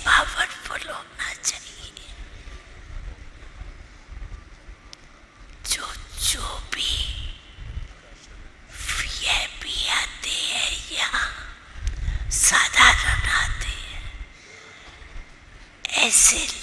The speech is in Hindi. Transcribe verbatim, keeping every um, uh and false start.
पावरफुल होना चाहिए। जो जो भी वीआईपी आते हैं यहाँ साधारण आते हैं, ऐसे